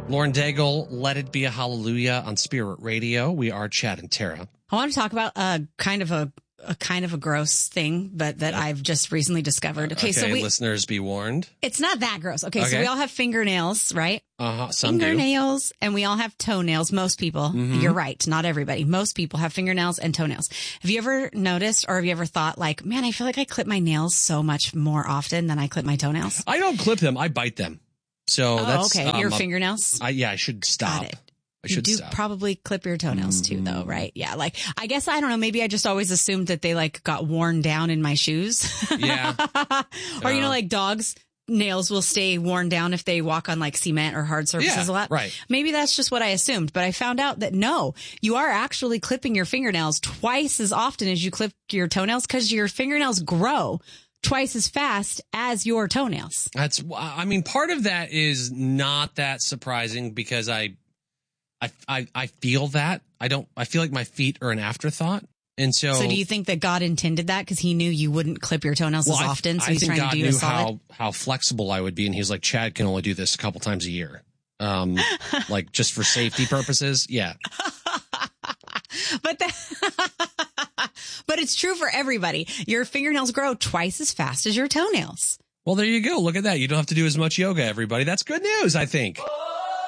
Lauren Daigle, Let It Be a Hallelujah on Spirit Radio. We are Chad and Tara. I want to talk about a kind of a gross thing, but that I've just recently discovered. Okay, so listeners be warned. It's not that gross. Okay, so we all have fingernails, right? Some fingernails, and we all have toenails. Most people, You're right, not everybody. Most people have fingernails and toenails. Have you ever noticed, or have you ever thought, like, man, I feel like I clip my nails so much more often than I clip my toenails? I don't clip them. I bite them. So that's okay. Your fingernails? I should stop. Got it. You do probably clip your toenails too, though, right? Yeah. Like, I guess, I don't know. Maybe I just always assumed that they like got worn down in my shoes. Yeah. Or, like dogs' nails will stay worn down if they walk on like cement or hard surfaces a lot. Right. Maybe that's just what I assumed, but I found out that no, you are actually clipping your fingernails twice as often as you clip your toenails because your fingernails grow twice as fast as your toenails. Part of that is not that surprising because I feel that. I feel like my feet are an afterthought. And so do you think that God intended that because he knew you wouldn't clip your toenails as often? So he's trying to do you a solid? How flexible I would be. And he's like, Chad can only do this a couple times a year. Like just for safety purposes. Yeah. But it's true for everybody. Your fingernails grow twice as fast as your toenails. Well, there you go. Look at that. You don't have to do as much yoga, everybody. That's good news, I think.